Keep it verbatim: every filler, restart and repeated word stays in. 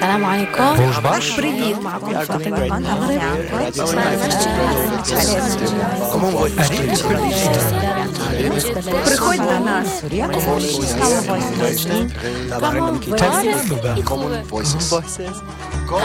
السلام عليكم. Bonjour. Привіт, معكم فاطمة من Приходь до нас. Common Voices.